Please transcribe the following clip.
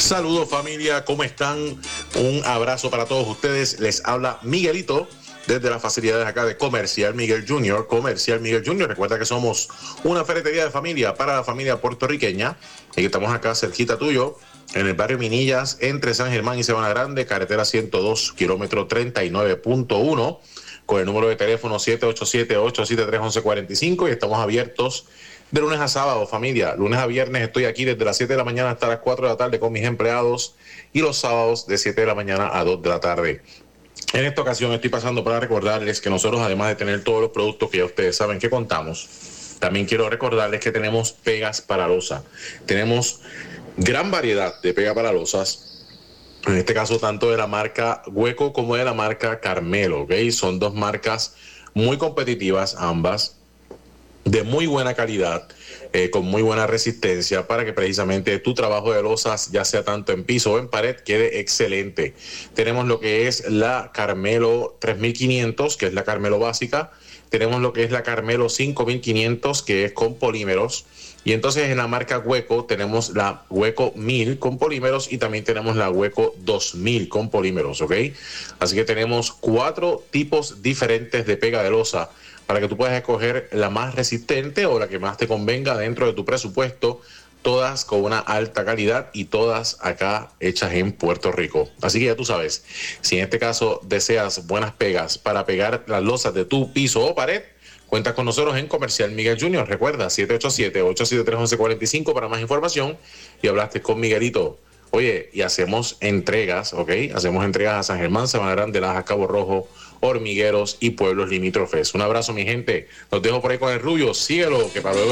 Saludos familia, ¿cómo están? Un abrazo para todos ustedes. Les habla Miguelito desde las facilidades acá de Comercial Miguel Jr. Comercial Miguel Jr. Recuerda que somos una ferretería de familia para la familia puertorriqueña y que estamos acá cerquita tuyo en el barrio Minillas, entre San Germán y Sabana Grande, carretera 102, kilómetro 39.1, con el número de teléfono 787-873-1145 y estamos abiertos de lunes a sábado, familia. Lunes a viernes estoy aquí desde las 7 de la mañana hasta las 4 de la tarde con mis empleados y los sábados de 7 de la mañana a 2 de la tarde. En esta ocasión estoy pasando para recordarles que nosotros, además de tener todos los productos que ya ustedes saben que contamos, también quiero recordarles que tenemos pegas para losa. Tenemos gran variedad de pegas para losas. En este caso, tanto de la marca Hueco como de la marca Carmelo, ¿ok? Son dos marcas muy competitivas ambas, de muy buena calidad, con muy buena resistencia, para que precisamente tu trabajo de losas, ya sea tanto en piso o en pared, quede excelente. Tenemos lo que es la Carmelo 3500, que es la Carmelo básica. Tenemos lo que es la Carmelo 5500, que es con polímeros. Y entonces en la marca Hueco tenemos la Hueco 1000 con polímeros y también tenemos la Hueco 2000 con polímeros, ¿ok? Así que tenemos 4 tipos diferentes de pega de losa para que tú puedas escoger la más resistente o la que más te convenga dentro de tu presupuesto, todas con una alta calidad y todas acá hechas en Puerto Rico. Así que ya tú sabes, si en este caso deseas buenas pegas para pegar las losas de tu piso o pared, cuenta con nosotros en Comercial Miguel Jr. Recuerda, 787-873-1145 para más información. Y hablaste con Miguelito. Oye, y hacemos entregas, ¿ok? Hacemos entregas a San Germán, Sabana Grande, Lajas, Cabo Rojo, Hormigueros y pueblos limítrofes. Un abrazo, mi gente. Los dejo por ahí con el Rubio. Síguelo, que para luego